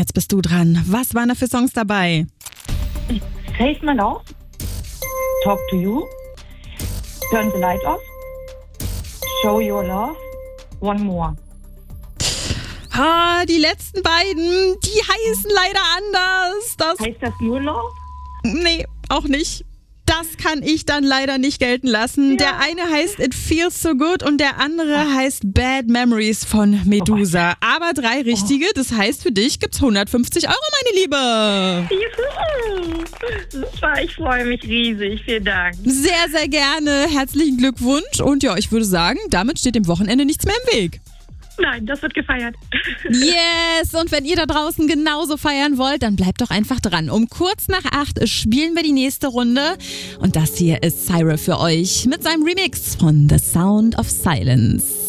jetzt bist du dran. Was waren da für Songs dabei? Save My Love, Talk to You, Turn the Light Off, Show Your Love, One More. Die letzten beiden, die heißen leider anders. Heißt das nur Love? Nee, auch nicht. Das kann ich dann leider nicht gelten lassen. Ja. Der eine heißt It Feels So Good und der andere heißt Bad Memories von Medusa. Aber 3 richtige, das heißt für dich gibt's 150 Euro, meine Liebe. Juhu. Super, ich freue mich riesig. Vielen Dank. Sehr, sehr gerne. Herzlichen Glückwunsch. Und ja, ich würde sagen, damit steht dem Wochenende nichts mehr im Weg. Nein, das wird gefeiert. Yes, und wenn ihr da draußen genauso feiern wollt, dann bleibt doch einfach dran. Um kurz nach 8 spielen wir die nächste Runde. Und das hier ist Syra für euch mit seinem Remix von The Sound of Silence.